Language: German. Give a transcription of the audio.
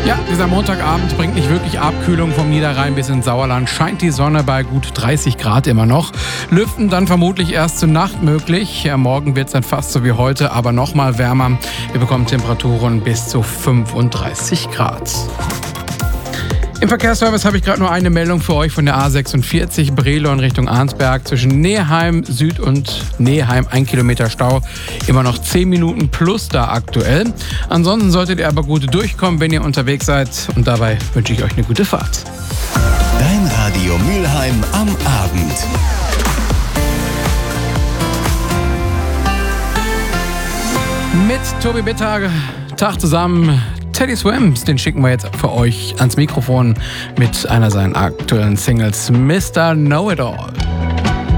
Ja, dieser Montagabend bringt nicht wirklich Abkühlung vom Niederrhein bis ins Sauerland. Scheint die Sonne bei gut 30 Grad immer noch. Lüften dann vermutlich erst zur Nacht möglich. Ja, morgen wird es dann fast so wie heute, aber noch mal wärmer. Wir bekommen Temperaturen bis zu 35 Grad. Im Verkehrsservice habe ich gerade nur eine Meldung für euch von der A46 Brilon in Richtung Arnsberg. Zwischen Neheim Süd und Neheim 1 Kilometer Stau. Immer noch 10 Minuten plus da aktuell. Ansonsten solltet ihr aber gut durchkommen, wenn ihr unterwegs seid. Und dabei wünsche ich euch eine gute Fahrt. Dein Radio Mülheim am Abend. Mit Tobi Bitter, Tag zusammen. Teddy Swims, den schicken wir jetzt für euch ans Mikrofon mit einer seiner aktuellen Singles, Mr. Know-It-All.